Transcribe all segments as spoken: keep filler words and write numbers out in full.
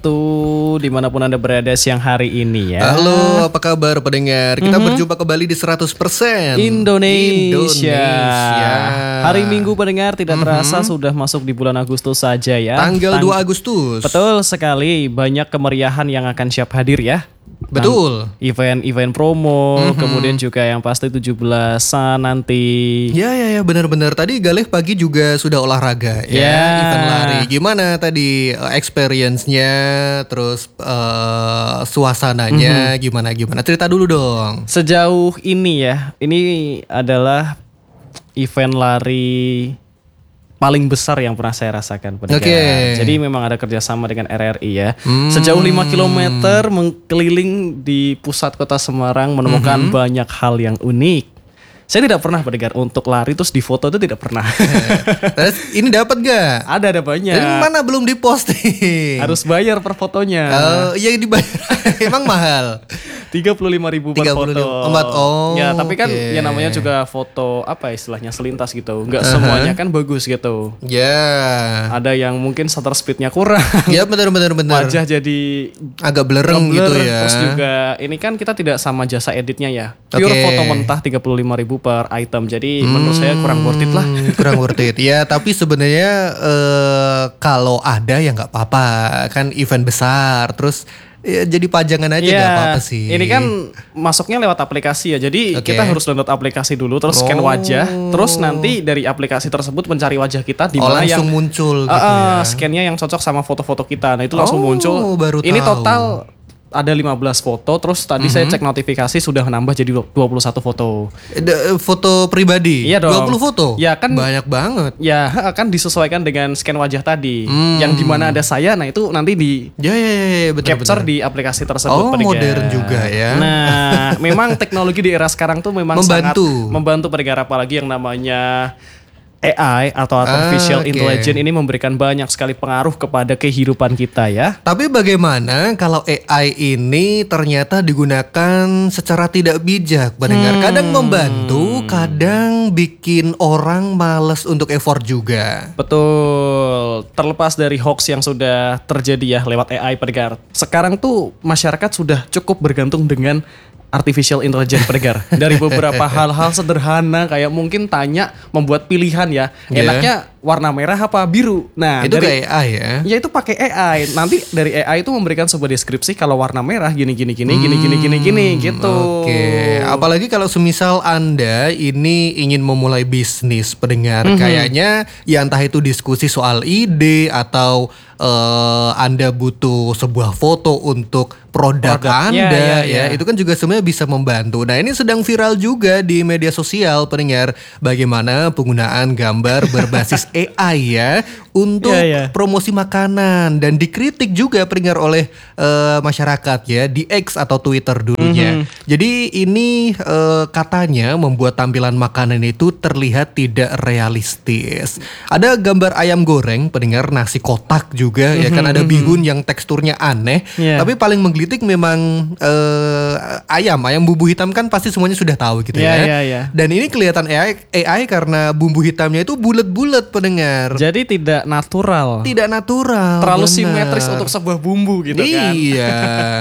waktu dimanapun Anda berada siang hari ini ya. Halo, apa kabar pendengar? Kita mm-hmm. berjumpa kembali di seratus persen Indonesia. Indonesia. Hari Minggu pendengar, tidak mm-hmm. terasa sudah masuk di bulan Agustus saja ya. Tanggal Tang- dua Agustus. Betul sekali, banyak kemeriahan yang akan siap hadir ya. Betul. Event-event promo, mm-hmm. kemudian juga yang pasti tujuh belasan nanti. Ya ya ya benar-benar. Tadi Galih pagi juga sudah olahraga ya, ya. Event lari. Gimana tadi experience-nya, terus uh, suasananya, mm-hmm. gimana gimana? Cerita dulu dong. Sejauh ini ya, ini adalah event lari paling besar yang pernah saya rasakan. Oke. Okay. Jadi memang ada kerjasama dengan R R I ya. Hmm. Sejauh lima kilometer mengkeliling di pusat kota Semarang, menemukan mm-hmm. banyak hal yang unik. Saya tidak pernah pendengar untuk lari terus di foto itu tidak pernah. Terus ini dapat gak? Ada ada banyak. Tapi mana belum diposting? Harus bayar per fotonya. Oh, iya dibayar. Emang mahal. tiga puluh lima ribu per foto. Oh, ya, tapi kan okay. ya namanya juga foto apa istilahnya selintas gitu. Enggak uh-huh. semuanya kan bagus gitu. Ya. Yeah. Ada yang mungkin shutter speednya kurang. Ya benar benar benar. Wajah jadi agak blereng gitu ya. Terus juga ini kan kita tidak sama jasa editnya ya. Pure okay. foto mentah tiga puluh lima ribu per item. Jadi hmm, menurut saya kurang worth it lah. Kurang worth it. Ya, tapi sebenarnya uh, kalau ada ya nggak apa-apa. Kan event besar. Terus ya, jadi pajangan aja ya, gak apa-apa sih. Ini kan masuknya lewat aplikasi ya. Jadi okay. kita harus download aplikasi dulu, terus oh. scan wajah, terus nanti dari aplikasi tersebut mencari wajah kita di mana oh, yang muncul uh, gitu ya. Scan-nya yang cocok sama foto-foto kita. Nah, itu langsung oh, muncul. Baru ini tahu. total ada lima belas foto, terus tadi mm-hmm. saya cek notifikasi sudah nambah jadi dua puluh satu foto. Foto pribadi? Iya dong. dua puluh foto? Ya kan. Banyak banget. Ya kan disesuaikan dengan scan wajah tadi. Hmm. Yang dimana ada saya, nah itu nanti di ya, ya, ya, betul, capture betul. di aplikasi tersebut. Oh pendengar. Modern juga ya. Nah memang teknologi di era sekarang tuh memang membantu. sangat membantu pendengar, apalagi yang namanya A I atau Artificial ah, okay. Intelligence ini memberikan banyak sekali pengaruh kepada kehidupan kita ya. Tapi bagaimana kalau A I ini ternyata digunakan secara tidak bijak? Pendengar hmm. kadang membantu, kadang bikin orang malas untuk effort juga. Betul. Terlepas dari hoax yang sudah terjadi ya lewat A I pendengar. Sekarang tuh masyarakat sudah cukup bergantung dengan Artificial Intelligence pendengar. Dari beberapa hal-hal sederhana kayak mungkin tanya membuat pilihan ya. Yeah. Enaknya warna merah apa biru. Nah, itu dari kayak A I ya. Ya itu pakai A I. Nanti dari A I itu memberikan sebuah deskripsi kalau warna merah gini gini gini hmm, gini gini gini gini gitu. Oke. Okay. Apalagi kalau semisal Anda ini ingin memulai bisnis pendengar, mm-hmm. kayaknya ya entah itu diskusi soal ide atau uh, Anda butuh sebuah foto untuk produk, produk Anda ya, ya, ya. Itu kan juga sebenarnya bisa membantu. Nah, ini sedang viral juga di media sosial pendengar, bagaimana penggunaan gambar berbasis A I ya untuk ya, ya. promosi makanan, dan dikritik juga pendengar oleh uh, masyarakat ya di X atau Twitter dulunya. Mm-hmm. Jadi ini uh, katanya membuat tampilan makanan itu terlihat tidak realistis. Ada gambar ayam goreng pendengar, nasi kotak juga mm-hmm. ya kan, ada bihun yang teksturnya aneh, yeah. tapi paling menggelitik memang uh, ayam ayam bumbu hitam kan pasti semuanya sudah tahu gitu yeah, ya. Yeah, yeah. Dan ini kelihatan A I, A I karena bumbu hitamnya itu bulat-bulat pendengar. Jadi tidak natural. Tidak natural. Terlalu bener. simetris untuk sebuah bumbu gitu kan. Iya.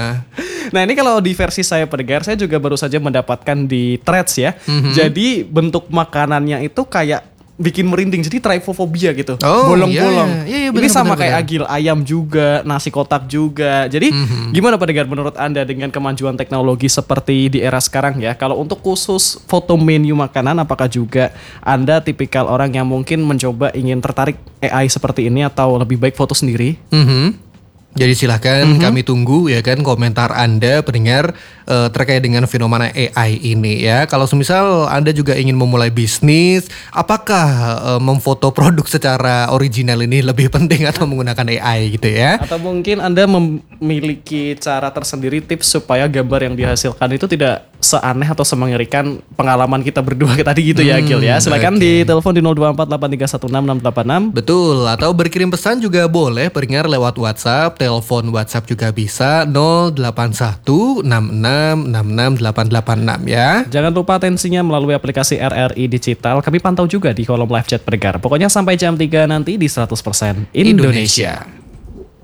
Nah ini kalau di versi saya pendengar, saya juga baru saja mendapatkan di Threads ya. Mm-hmm. Jadi bentuk makanannya itu kayak bikin merinding, jadi trypophobia gitu, oh, bolong-bolong. Iya, iya, iya, bener, ini sama bener, kayak bener. agil ayam juga, nasi kotak juga. Jadi mm-hmm. gimana pendengar menurut Anda dengan kemajuan teknologi seperti di era sekarang ya? Kalau untuk khusus foto menu makanan, apakah juga Anda tipikal orang yang mungkin mencoba ingin tertarik A I seperti ini, atau lebih baik foto sendiri? Mm-hmm. Jadi silahkan mm-hmm. kami tunggu ya kan komentar Anda pendengar uh, terkait dengan fenomena A I ini ya. Kalau semisal Anda juga ingin memulai bisnis, apakah uh, memfoto produk secara original ini lebih penting atau menggunakan A I gitu ya? Atau mungkin Anda memiliki cara tersendiri, tips supaya gambar yang dihasilkan itu tidak seaneh atau semengerikan pengalaman kita berdua tadi gitu ya, hmm, Gil ya. Silakan okay. di telepon di nol dua empat delapan tiga satu enam enam delapan enam. Betul, atau berkirim pesan juga boleh pendengar lewat WhatsApp, telepon WhatsApp juga bisa nol delapan satu enam enam enam enam delapan delapan enam ya. Jangan lupa atensinya melalui aplikasi R R I Digital. Kami pantau juga di kolom live chat pendengar. Pokoknya sampai jam tiga nanti di seratus persen Indonesia.